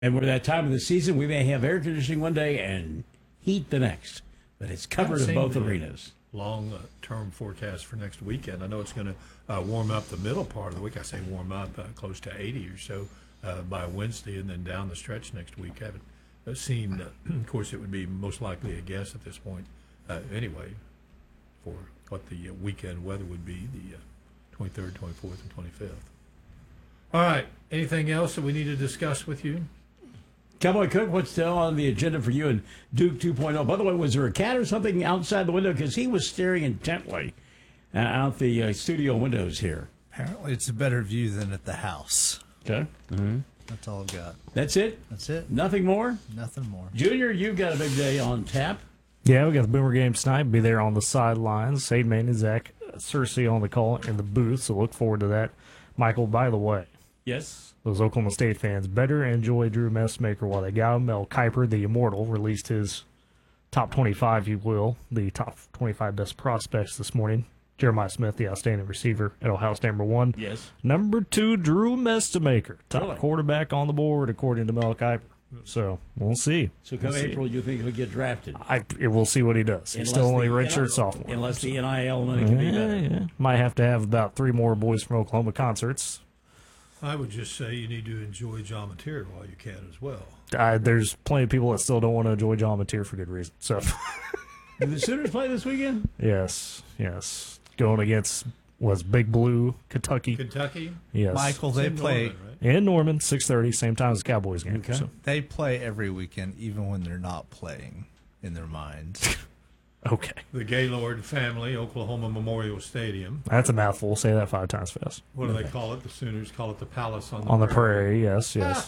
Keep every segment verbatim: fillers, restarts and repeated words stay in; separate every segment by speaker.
Speaker 1: And we're that time of the season, we may have air conditioning one day and heat the next. But it's covered in both arenas.
Speaker 2: Long-term forecast for next weekend. I know it's going to uh, warm up the middle part of the week. I say warm up uh, close to eighty or so uh, by Wednesday, and then down the stretch next week. I haven't uh, seen, uh, of course, it would be most likely a guess at this point uh, anyway for what the uh, weekend weather would be, the uh, twenty-third, twenty-fourth, and twenty-fifth. All right. Anything else that we need to discuss with you?
Speaker 1: Cowboy Cook, what's still on the agenda for you and Duke two point oh? By the way, was there a cat or something outside the window? Because he was staring intently uh, out the uh, studio windows here.
Speaker 3: Apparently it's a better view than at the house.
Speaker 1: Okay. Mm-hmm.
Speaker 3: That's all I've got.
Speaker 1: That's it?
Speaker 3: That's it.
Speaker 1: Nothing more?
Speaker 3: Nothing more.
Speaker 1: Junior, you've got a big day on tap.
Speaker 4: Yeah, we got the Boomer game tonight. Be there on the sidelines. Hayden Manning and Zach Searcy on the call in the booth, so look forward to that. Michael, by the way.
Speaker 1: Yes?
Speaker 4: Those Oklahoma State fans better enjoy Drew Messmaker while they got him. Mel Kiper, the immortal, released his top twenty-five, if you will, the top twenty-five best prospects this morning. Jeremiah Smith, the outstanding receiver at Ohio State, number one.
Speaker 1: Yes.
Speaker 4: Number two, Drew Messmaker, top
Speaker 1: Really?
Speaker 4: quarterback on the board, according to Mel Kiper. So we'll see.
Speaker 1: So come
Speaker 4: we'll
Speaker 1: April,
Speaker 4: see.
Speaker 1: you think he'll get drafted?
Speaker 4: I we'll see what he does. He's still only redshirt sophomore.
Speaker 1: Unless the N I L money can be
Speaker 4: yeah,
Speaker 1: better.
Speaker 4: yeah. Might have to have about three more Boys from Oklahoma concerts.
Speaker 2: I would just say you need to enjoy John Mateer while you can as well.
Speaker 4: Uh, there's plenty of people that still don't want to enjoy John Mateer for good reason. So,
Speaker 1: Do the Sooners play this weekend?
Speaker 4: yes, yes, going against was Big Blue, Kentucky.
Speaker 2: Kentucky?
Speaker 4: Yes,
Speaker 3: Michael, they
Speaker 2: In
Speaker 3: play
Speaker 2: Norman, right?
Speaker 4: in Norman, six thirty, same time as the Cowboys game.
Speaker 1: Okay.
Speaker 4: So.
Speaker 3: they play every weekend, even when they're not playing in their minds.
Speaker 4: Okay,
Speaker 2: The Gaylord family, Oklahoma Memorial Stadium.
Speaker 4: that's a mouthful. Say that five times fast.
Speaker 2: What do they call it? The Sooners call it the Palace on the
Speaker 4: On the
Speaker 2: Prairie.
Speaker 4: prairie, yes, yes.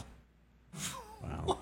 Speaker 1: Wow.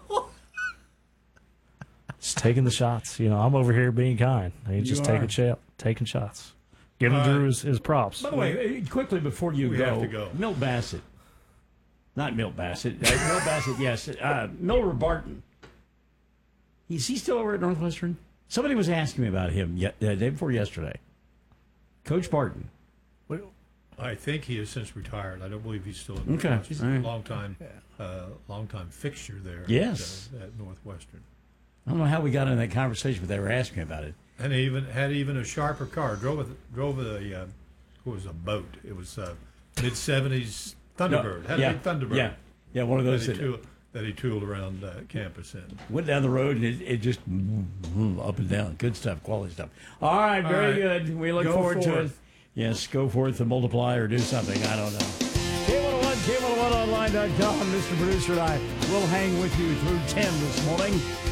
Speaker 4: Just taking the shots. You know, I'm over here being kind. He's
Speaker 1: You
Speaker 4: just
Speaker 1: are.
Speaker 4: taking shot, taking shots. Giving
Speaker 2: All
Speaker 4: Drew
Speaker 2: right.
Speaker 4: his, his props.
Speaker 1: By the way, uh, quickly before you
Speaker 2: We
Speaker 1: go,
Speaker 2: have to go.
Speaker 1: Milt Bassett. Not Milt Bassett. Uh, Milt Bassett, yes. Uh, Miller Barton. Is he still over at Northwestern? Somebody was asking me about him yet, uh, day before yesterday. Coach Barton.
Speaker 2: I think he has since retired. I don't believe he's still in
Speaker 1: Okay.
Speaker 2: Northwestern. He's
Speaker 1: All right.
Speaker 2: a long time, uh, long time fixture there.
Speaker 1: Yes.
Speaker 2: At, uh, at Northwestern,
Speaker 1: I don't know how we got in that conversation, but they were asking me about it.
Speaker 2: and he even had even a sharper car. Drove a drove a uh, what was a boat? It was uh, mid seventies Thunderbird. Had
Speaker 1: yeah,
Speaker 2: a big Thunderbird.
Speaker 1: Yeah, yeah, one of
Speaker 2: That
Speaker 1: those
Speaker 2: he,
Speaker 1: that
Speaker 2: tooled, that he tooled around uh, campus in.
Speaker 1: went down the road and it, it just up and down. Good stuff, quality stuff. All right, very
Speaker 2: All right.
Speaker 1: good. We look
Speaker 2: Go
Speaker 1: forward to it.
Speaker 2: forth.
Speaker 1: Yes, go forth and multiply or do something. I don't know. K one oh one, K one oh one online dot com. Mister Producer and I will hang with you through ten this morning.